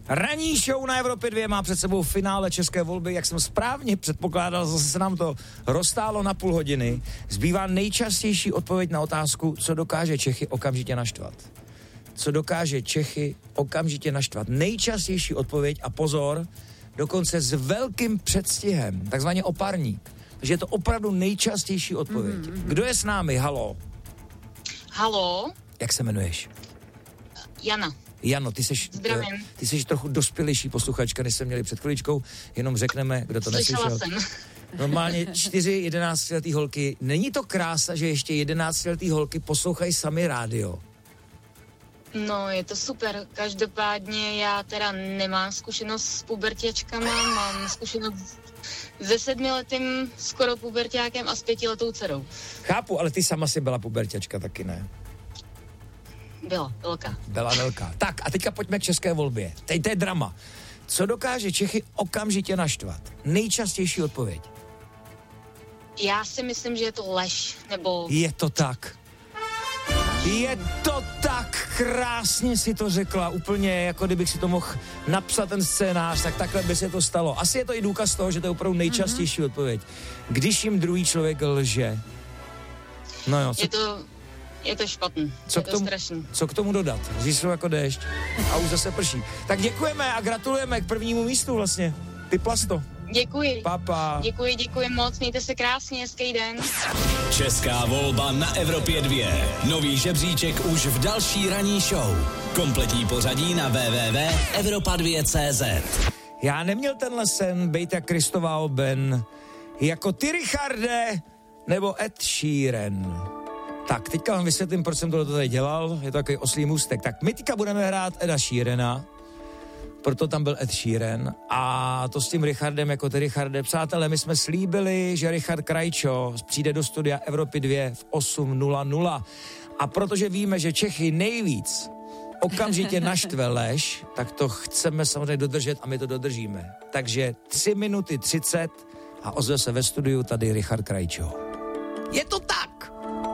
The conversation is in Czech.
Ranní show na Evropě 2 má před sebou finále české volby, jak jsem správně předpokládal, zase se nám to roztálo na půl hodiny. Zbývá nejčastější odpověď na otázku, co dokáže Čechy okamžitě naštvat. Co dokáže Čechy okamžitě naštvat. Nejčastější odpověď a pozor, dokonce s velkým předstihem, takzvaně oparní. Takže je to opravdu nejčastější odpověď. Kdo je s námi? Haló? Haló? Jak se jmenuješ? Jana. Jano, Zdravím. Ty jsi trochu dospělejší posluchačka, než jsme měli před chviličkou, jenom řekneme, kdo to neslyšel. Slyšela jsem. Normálně 4 11letý holky. Není to krása, že ještě 11letý holky poslouchají sami rádio? No, je to super. Každopádně já teda nemám zkušenost s pubertěčkama, mám zkušenost se 7letým skoro puberťákem a s 5letou dcerou. Chápu, ale ty sama si byla puberťačka taky, ne? Byla velká. Tak a teďka pojďme k české volbě. Teď to je drama. Co dokáže Čechy okamžitě naštvat? Nejčastější odpověď. Já si myslím, že je to lež, nebo... Je to tak. Je to tak, krásně si to řekla, úplně jako kdybych si to mohl napsat ten scénář, tak takhle by se to stalo. Asi je to i důkaz toho, že to je opravdu nejčastější odpověď. Když jim druhý člověk lže. No jo, Je to špatný, je to strašný. Co k tomu dodat? Zíslo jako déšť a už zase prší. Tak děkujeme a gratulujeme k prvnímu místu vlastně. Ty plasto. Děkuji. Papa. Děkuji moc, mějte se krásně, hezký den. Česká volba na Evropě 2. Nový žebříček už v další ranní show. Kompletní pořadí na www.evropa2.cz. Já neměl tenhle sen bejt jak Kristová Oben, jako ty, Richarde, nebo Ed Sheeran. Tak, teďka vám vysvětlím, proč jsem tohle tady dělal, je to takový oslý můstek. Tak my teďka budeme hrát Eda Sheerana, proto tam byl Ed Sheeran a to s tím Richardem, jako ty, Richarde. Přátelé, my jsme slíbili, že Richard Krajčo přijde do studia Evropy 2 v 8:00 a protože víme, že Čechy nejvíc okamžitě naštve lež, tak to chceme samozřejmě dodržet a my to dodržíme. Takže 3 minuty 30 a ozve se ve studiu tady Richard Krajčo. Je to tak!